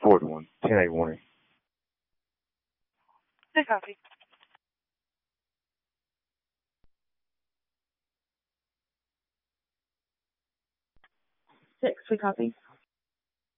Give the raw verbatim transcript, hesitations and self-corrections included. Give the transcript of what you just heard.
four to one. ten eight warning. Six copy. Six, we copy.